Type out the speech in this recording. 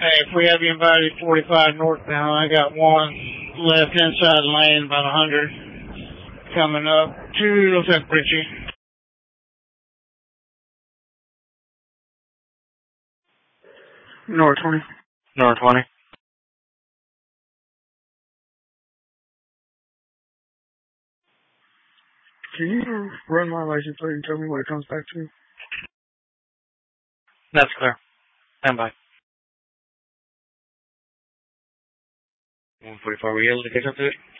Hey, if we have you invited 45 northbound, I got one left inside lane, about 100 coming up to, looks like Richie. North 20. North 20. Can you run my license plate and tell me what it comes back to? That's clear. Stand by. 144, were you able to catch up to it?